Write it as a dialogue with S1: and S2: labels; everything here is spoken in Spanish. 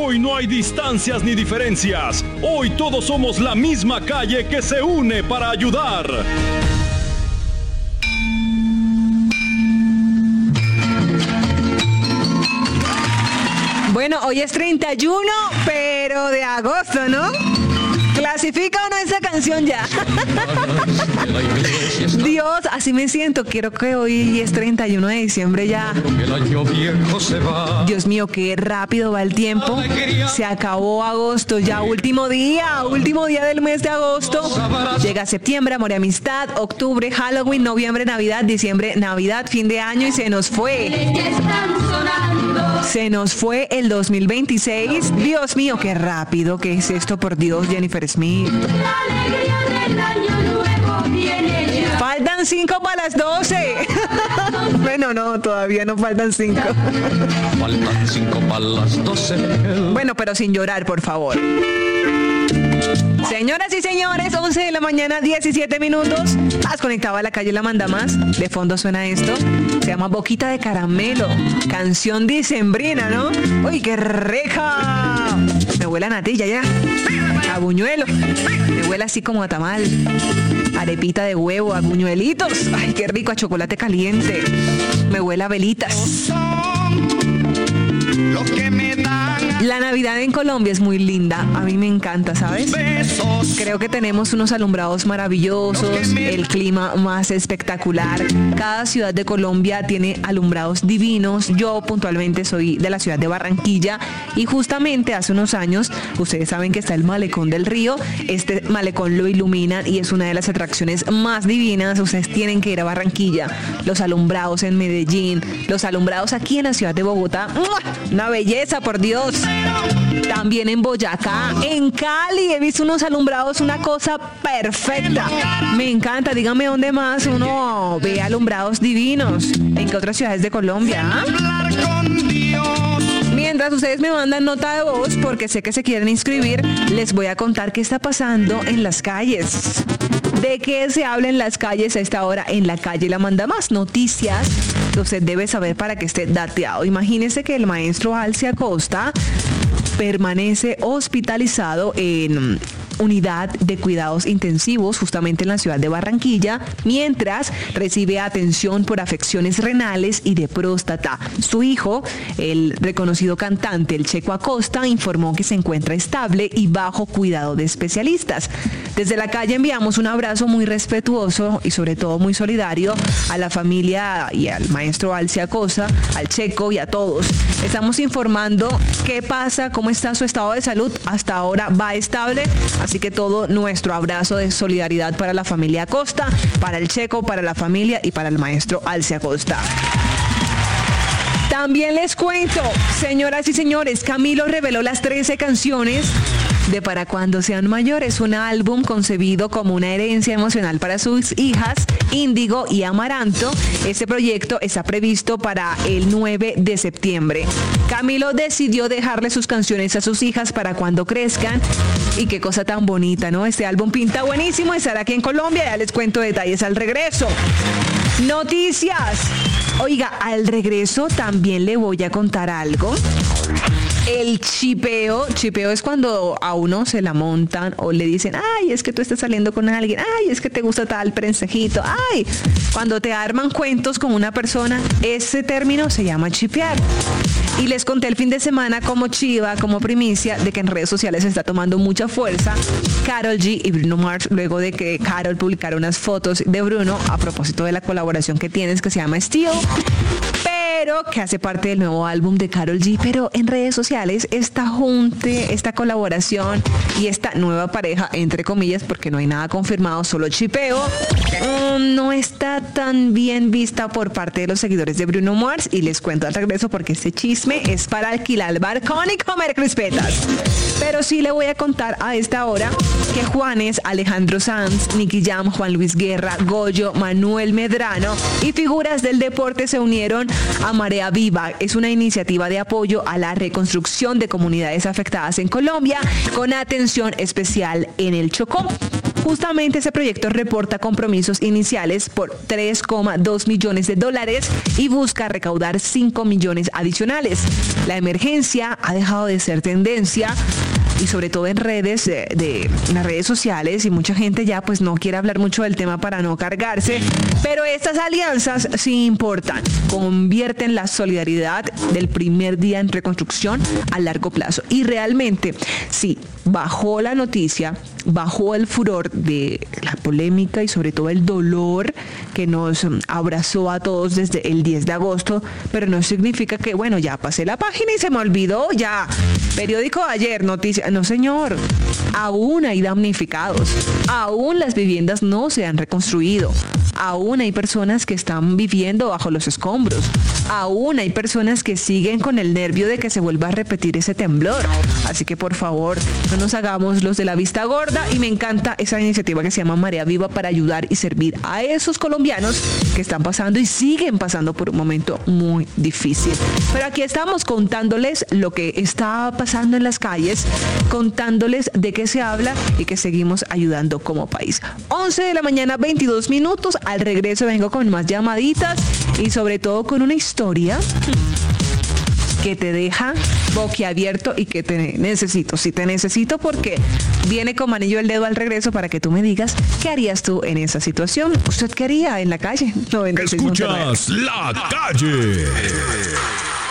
S1: Hoy no hay distancias ni diferencias. Hoy todos somos la misma calle que se une para ayudar.
S2: Bueno, hoy es 31, pero de agosto, ¿no? ¿Clasifica o no esa canción ya? Dios, así me siento. Quiero que hoy es 31 de diciembre ya. Dios mío, qué rápido va el tiempo. Se acabó agosto ya. Último día del mes de agosto. Llega septiembre, amor y amistad. Octubre, Halloween. Noviembre, Navidad. Diciembre, Navidad, fin de año. Y se nos fue. Se nos fue el 2026. Dios mío, qué rápido. ¿Qué es esto? Por Dios, Jennifer Smith. Faltan 5 para las 12. Bueno, no, todavía no faltan 5.
S3: Faltan 5 para las 12.
S2: Bueno, pero sin llorar, por favor. Señoras y señores, 11 de la mañana, 17 minutos. Has conectado a la calle La Manda Más. De fondo suena esto. Se llama Boquita de Caramelo. Canción dicembrina, ¿no? ¡Uy, qué reja! Me huele a natilla ya. A buñuelo. Me huele así como a tamal. Arepita de huevo, a buñuelitos. ¡Ay, qué rico! A chocolate caliente. Me huele a velitas.
S3: Lo que me dan.
S2: La Navidad en Colombia es muy linda. A mí me encanta, ¿sabes? Creo que tenemos unos alumbrados maravillosos, el clima más espectacular. Cada ciudad de Colombia tiene alumbrados divinos. Yo puntualmente soy de la ciudad de Barranquilla y justamente hace unos años, ustedes saben que está el Malecón del Río. Este malecón lo iluminan y es una de las atracciones más divinas. Ustedes tienen que ir a Barranquilla. Los alumbrados en Medellín, los alumbrados aquí en la ciudad de Bogotá. ¡Mua! Una belleza, por Dios. También en Boyacá, en Cali, he visto unos alumbrados, una cosa perfecta. Me encanta, dígame dónde más uno ve alumbrados divinos. ¿En qué otras ciudades de Colombia? Mientras ustedes me mandan nota de voz, porque sé que se quieren inscribir, les voy a contar qué está pasando en las calles. ¿De qué se habla en las calles a esta hora? En la calle La Manda Más. Noticias que usted debe saber para que esté dateado. Imagínese que el maestro Alci Acosta permanece hospitalizado en unidad de cuidados intensivos justamente en la ciudad de Barranquilla, mientras recibe atención por afecciones renales y de próstata. Su hijo, el reconocido cantante El Checo Acosta, informó que se encuentra estable y bajo cuidado de especialistas. Desde la calle enviamos un abrazo muy respetuoso y sobre todo muy solidario a la familia y al maestro Alci Acosta, al Checo y a todos. Estamos informando qué pasa, cómo está su estado de salud. Hasta ahora va estable. Así que todo nuestro abrazo de solidaridad para la familia Acosta, para el Checo, para la familia y para el maestro Alci Acosta. También les cuento, señoras y señores, Camilo reveló las 13 canciones de Para Cuando Sean Mayores, un álbum concebido como una herencia emocional para sus hijas, Índigo y Amaranto. Este proyecto está previsto para el 9 de septiembre. Camilo decidió dejarle sus canciones a sus hijas para cuando crezcan. Y qué cosa tan bonita, ¿no? Este álbum pinta buenísimo, estará aquí en Colombia, ya les cuento detalles al regreso. Noticias. Oiga, al regreso también le voy a contar algo. El chipeo es cuando a uno se la montan o le dicen, ay, es que tú estás saliendo con alguien, ay, es que te gusta tal prensejito, ay, cuando te arman cuentos con una persona, ese término se llama chipear. Y les conté el fin de semana como chiva, como primicia, de que en redes sociales está tomando mucha fuerza Karol G y Bruno Mars, luego de que Karol publicara unas fotos de Bruno a propósito de la colaboración que tienes que se llama Steel, pero que hace parte del nuevo álbum de Karol G. Pero en redes sociales esta junte, esta colaboración y esta nueva pareja, entre comillas, porque no hay nada confirmado, solo chipeo, no está tan bien vista por parte de los seguidores de Bruno Mars. Y les cuento al regreso porque este chisme es para alquilar el balcón y comer crispetas. Pero sí le voy a contar a esta hora que Juanes, Alejandro Sanz, Nicky Jam, Juan Luis Guerra, Goyo, Manuel Medrano y figuras del deporte se unieron a Marea Viva. Es una iniciativa de apoyo a la reconstrucción de comunidades afectadas en Colombia con atención especial en el Chocó. Justamente ese proyecto reporta compromisos iniciales por $3,2 millones y busca recaudar 5 millones adicionales. La emergencia ha dejado de ser tendencia y sobre todo en redes, en las redes sociales, y mucha gente ya pues no quiere hablar mucho del tema para no cargarse, pero estas alianzas sí importan, convierten la solidaridad del primer día en reconstrucción a largo plazo. Y realmente, sí, bajó la noticia, bajó el furor de la polémica y sobre todo el dolor que nos abrazó a todos desde el 10 de agosto, pero no significa que, bueno, ya pasé la página y se me olvidó, ya, periódico de ayer, noticia, no señor, aún hay damnificados, aún las viviendas no se han reconstruido, aún hay personas que están viviendo bajo los escombros, aún hay personas que siguen con el nervio de que se vuelva a repetir ese temblor, así que por favor, no nos hagamos los de la vista gorda, y me encanta esa iniciativa que se llama Marea Viva para ayudar y servir a esos colombianos que están pasando y siguen pasando por un momento muy difícil. Pero aquí estamos contándoles lo que está pasando en las calles, contándoles de qué se habla y que seguimos ayudando como país. 11 de la mañana, 22 minutos. Al regreso vengo con más llamaditas y sobre todo con una historia que te deja boquiabierto y que te necesito. Sí, te necesito porque viene como anillo el dedo al regreso para que tú me digas qué harías tú en esa situación. ¿Usted qué haría en la calle? 96.9.
S1: Escuchas La Calle.